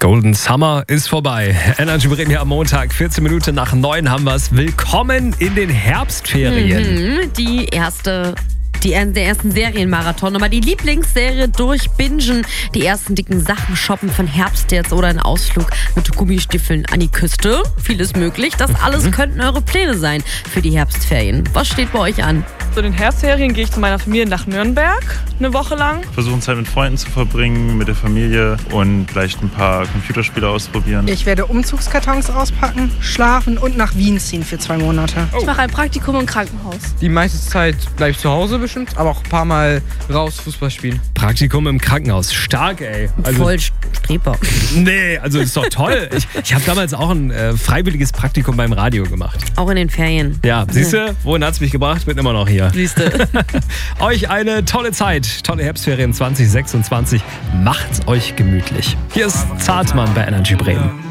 Golden Summer ist vorbei. Energy Bremen hier am Montag, 14 Minuten nach 9 haben wir es. Willkommen in den Herbstferien. Der ersten Serienmarathon, aber die Lieblingsserie durchbingen, die ersten dicken Sachen shoppen von Herbst jetzt oder ein Ausflug mit Gummistiefeln an die Küste. Vieles möglich. Das alles könnten eure Pläne sein für die Herbstferien. Was steht bei euch an? Zu den Herbstferien gehe ich zu meiner Familie nach Nürnberg, eine Woche lang. Versuchen Zeit mit Freunden zu verbringen, mit der Familie und vielleicht ein paar Computerspiele ausprobieren. Ich werde Umzugskartons auspacken, schlafen und nach Wien ziehen für 2 Monate. Ich mache ein Praktikum im Krankenhaus. Die meiste Zeit bleibe ich zu Hause bestimmt, aber auch ein paar Mal raus Fußball spielen. Praktikum im Krankenhaus. Stark, ey. Voll Streber. Nee, also ist doch toll. Ich habe damals auch ein freiwilliges Praktikum beim Radio gemacht. Auch in den Ferien. Ja, siehst du, wohin hat's mich gebracht? Bin immer noch hier. Siehste. Euch eine tolle Zeit, tolle Herbstferien 2026. Macht's euch gemütlich. Hier ist Zartmann bei Energy Bremen.